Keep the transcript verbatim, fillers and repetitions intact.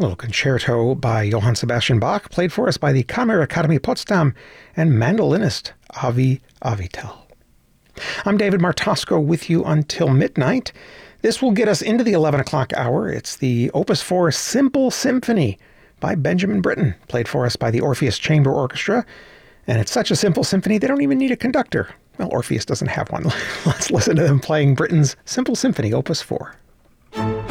little concerto by Johann Sebastian Bach, played for us by the Kammerakademie Potsdam and mandolinist Avi Avital. I'm David Martosco with you until midnight. This will get us into the eleven o'clock hour. It's the Opus four Simple Symphony by Benjamin Britten, played for us by the Orpheus Chamber Orchestra. And it's such a simple symphony, they don't even need a conductor. Well, Orpheus doesn't have one. Let's listen to them playing Britten's Simple Symphony, Opus four.